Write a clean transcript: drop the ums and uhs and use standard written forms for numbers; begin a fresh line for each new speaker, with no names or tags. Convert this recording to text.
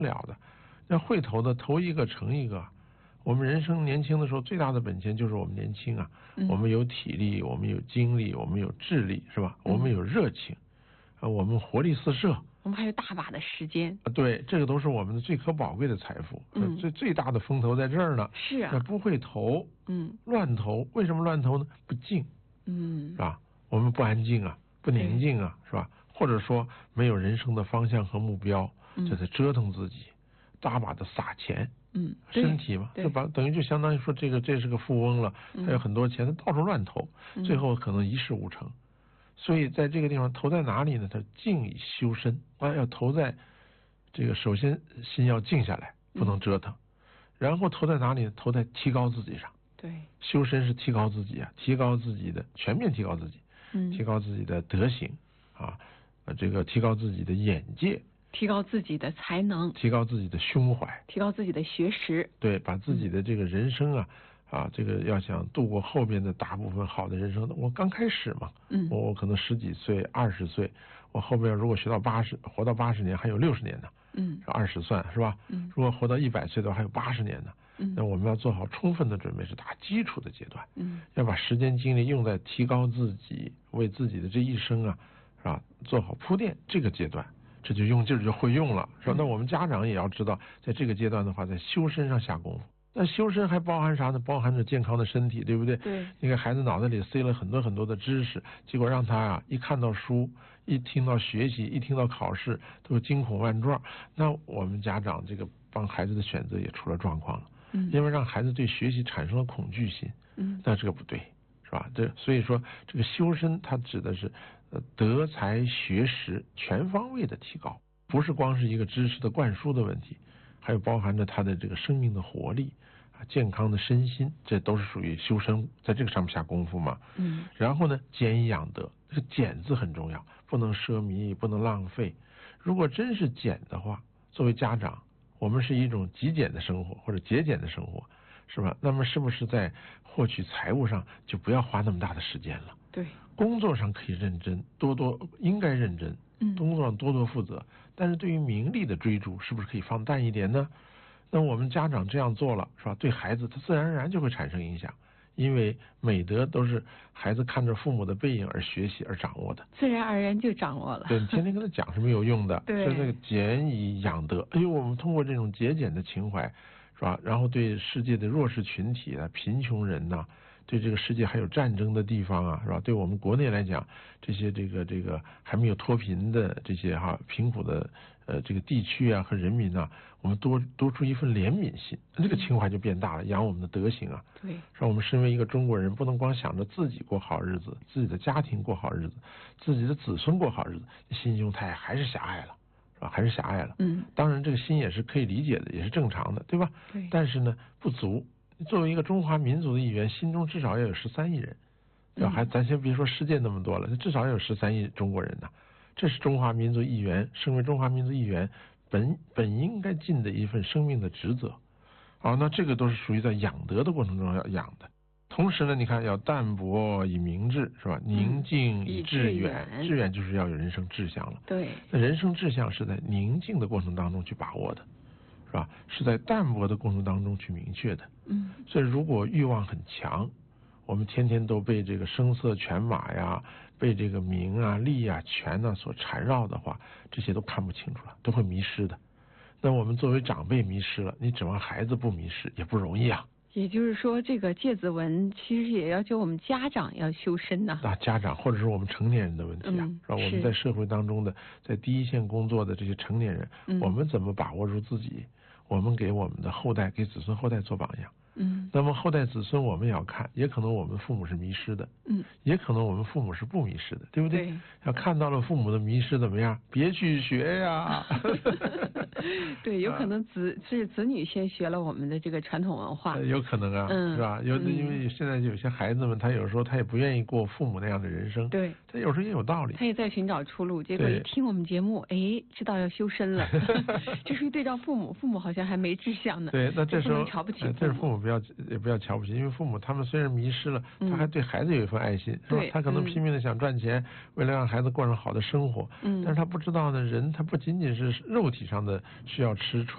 了的。那会投的投一个成一个。我们人生年轻的时候最大的本钱就是我们年轻啊，我们有体力，我们有精力，我们有智力，是吧？我们有热情，我们活力四射，
我们还有大把的时间。
对，这个都是我们的最可宝贵的财富。最大的风头在这儿呢。
是啊。
那不会投，乱投，为什么乱投呢？不静，是吧？我们不安静啊，不宁静啊，是吧？或者说没有人生的方向和目标，就在折腾自己，大把的撒钱。身体嘛，就等于就相当于说这是个富翁了，他有很多钱，他到处乱投，最后可能一事无成。所以在这个地方投在哪里呢？他静以修身，要投在这个首先心要静下来，不能折腾，然后投在哪里呢？投在提高自己上。
对，
修身是提高自己啊，提高自己的全面提高自己，提高自己的德行啊，这个提高自己的眼界。
提高自己的才能，
提高自己的胸怀，
提高自己的学识，
对，把自己的这个人生啊，这个要想度过后边的大部分好的人生，我刚开始嘛，我可能10几岁、20岁，我后边如果活到80年，还有60年呢，20算是吧？如果活到100岁的话，还有80年呢。那我们要做好充分的准备，是打基础的阶段，要把时间精力用在提高自己，为自己的这一生啊，是吧？做好铺垫这个阶段。这就用劲儿就会用了，说那我们家长也要知道，在这个阶段的话，在修身上下功夫。那修身还包含啥呢？包含着健康的身体，对不对？
对。
你给孩子脑袋里塞了很多很多的知识，结果让他一看到书，一听到学习，一听到考试，都惊恐万状。那我们家长这个帮孩子的选择也出了状况了，因为让孩子对学习产生了恐惧心，那这个不对，是吧？所以说这个修身，它指的是德才学识全方位的提高，不是光是一个知识的灌输的问题，还有包含着他的这个生命的活力健康的身心，这都是属于修身，在这个上面下功夫嘛。然后呢，俭以养德，这个俭字很重要，不能奢靡，不能浪费。如果真是俭的话，作为家长，我们是一种极简的生活或者节俭的生活，是吧？那么是不是在获取财物上就不要花那么大的时间了？
对，
工作上可以认真，应该认真，工作上多负责。但是对于名利的追逐，是不是可以放淡一点呢？那我们家长这样做了，是吧？对孩子，他自然而然就会产生影响，因为美德都是孩子看着父母的背影而学习而掌握的，
自然而然就掌握了。
对，你天天跟他讲是没有用的。
对，
所以这个俭以养德，我们通过这种节俭的情怀，是吧？然后对世界的弱势群体贫穷人对这个世界还有战争的地方是吧？对我们国内来讲，这些这个还没有脱贫的这些贫苦的这个地区和人民我们多出一份怜悯心，这个情怀就变大了，养我们的德行
对，
让我们身为一个中国人，不能光想着自己过好日子，自己的家庭过好日子，自己的子孙过好日子，心胸太还是狭隘了，是吧？还是狭隘了。当然这个心也是可以理解的，也是正常的，对吧？
对。
但是呢，不足。作为一个中华民族的一员，心中至少要有13亿人，咱先别说世界那么多了，至少要有13亿中国人这是中华民族一员，身为中华民族一员本应该尽的一份生命的职责。那这个都是属于在养德的过程中要养的。同时呢，你看要淡泊以明志，是吧？宁静以致远，致远就是要有人生志向了。
对，
那人生志向是在宁静的过程当中去把握的。是吧？是在淡泊的过程当中去明确的。所以如果欲望很强，我们天天都被这个声色犬马被这个名利权所缠绕的话，这些都看不清楚了，都会迷失的。那我们作为长辈迷失了，你指望孩子不迷失也不容易啊。
也就是说，这个芥子文其实也要求我们家长要修身
家长或者是我们成年人的问题是吧？我们在社会当中的，在第一线工作的这些成年人，我们怎么把握住自己？我们给我们的后代，给子孙后代做榜样。那么后代子孙我们也要看，也可能我们父母是迷失的，也可能我们父母是不迷失的，对不对？要看到了父母的迷失怎么样？别去学呀。
对，有可能子女先学了我们的这个传统文化，
有可能是吧？因为现在有些孩子们，他有时候他也不愿意过父母那样的人生，
对，
他有时候也有道理，
他也在寻找出路，结果一听我们节目，知道要修身了，这是一对照父母好像还没志向呢。
对，那这时候
瞧不起
这是父母也不要瞧不起，因为父母他们虽然迷失了，他还对孩子有一份爱心，是吧？他可能拼命的想赚钱，为了让孩子过上好的生活，但是他不知道呢，人他不仅仅是肉体上的需要吃穿。